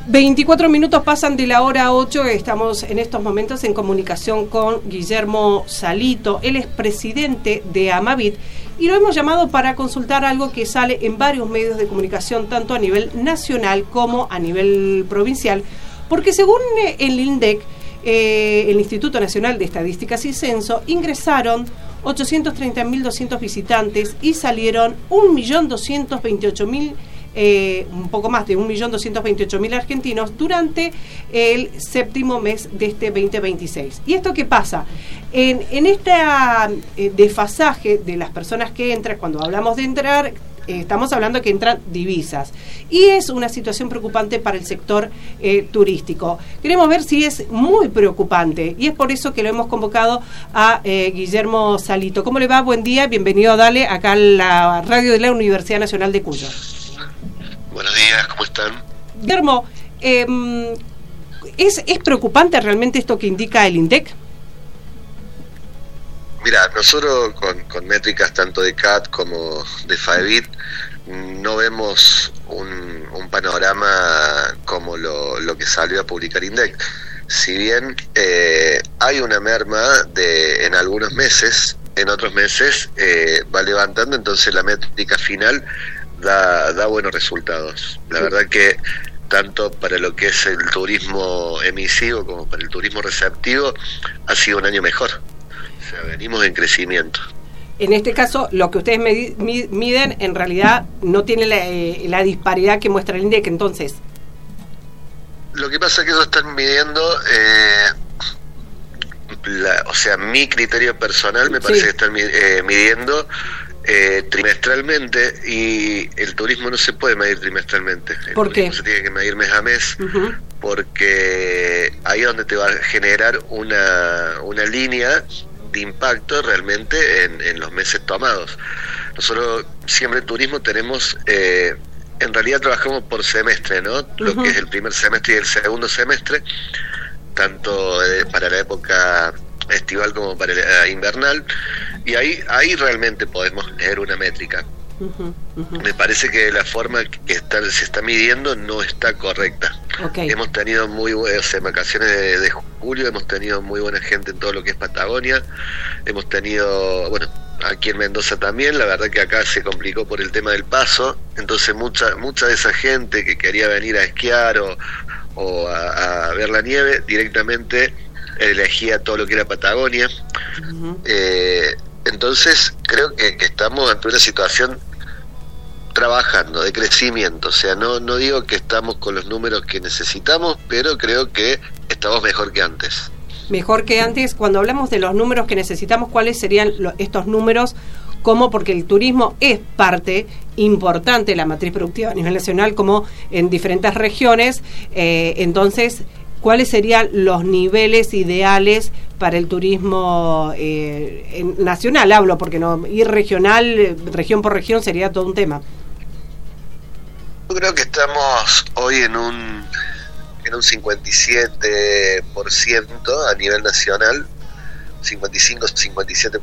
24 minutos pasan de la hora 8, estamos en estos momentos en comunicación con Guillermo Salito, él es presidente de Amavit y lo hemos llamado para consultar algo que sale en varios medios de comunicación, tanto a nivel nacional como a nivel provincial, porque según el INDEC, el Instituto Nacional de Estadísticas y Censo, ingresaron 830.200 visitantes y salieron 1.228.000 un poco más de 1.228.000 argentinos durante el séptimo mes de este 2026. ¿Y esto qué pasa? En este desfasaje de las personas que entran, cuando hablamos de entrar, estamos hablando que entran divisas. Y es una situación preocupante para el sector turístico. Queremos ver si es muy preocupante. Y es por eso que lo hemos convocado a Guillermo Salito. ¿Cómo le va? Buen día. Bienvenido, Dale, acá a la radio de la Universidad Nacional de Cuyo. Buenos días, ¿cómo están? Guillermo, ¿es preocupante realmente esto que indica el INDEC? Mira, nosotros con métricas tanto de CAT como de FAEBIT no vemos un panorama como lo que salió a publicar INDEC. Si bien hay una merma en algunos meses, en otros meses va levantando, entonces la métrica final da buenos resultados. La verdad que tanto para lo que es el turismo emisivo como para el turismo receptivo ha sido un año mejor. O sea, venimos en crecimiento. En este caso, lo que ustedes miden en realidad no tiene la disparidad que muestra el INDEC, entonces. Lo que pasa es que ellos están midiendo, o sea, mi criterio personal me parece que están midiendo trimestralmente, y el turismo no se puede medir trimestralmente. ¿Por qué? Se tiene que medir mes a mes, porque ahí es donde te va a generar una línea de impacto realmente en los meses tomados. Nosotros siempre en turismo tenemos, en realidad trabajamos por semestre, ¿no? Lo que es el primer semestre y el segundo semestre, tanto para la época estival como para la invernal, y ahí realmente podemos leer una métrica. Me parece que la forma que se está midiendo no está correcta. Hemos tenido muy buenas vacaciones de julio, hemos tenido muy buena gente en todo lo que es Patagonia, hemos tenido, bueno, aquí en Mendoza también. La verdad que acá se complicó por el tema del paso, entonces mucha de esa gente que quería venir a esquiar o a ver la nieve, directamente elegía todo lo que era Patagonia. Entonces creo que estamos ante una situación trabajando de crecimiento. O sea, no digo que estamos con los números que necesitamos, pero creo que estamos mejor que antes. Mejor que antes. Cuando hablamos de los números que necesitamos, ¿cuáles serían estos números? Como porque el turismo es parte importante de la matriz productiva a nivel nacional, como en diferentes regiones. Entonces, ¿cuáles serían los niveles ideales para el turismo nacional? Hablo, porque no ir regional, región por región, sería todo un tema. Yo creo que estamos hoy en un 57% a nivel nacional, 55-57%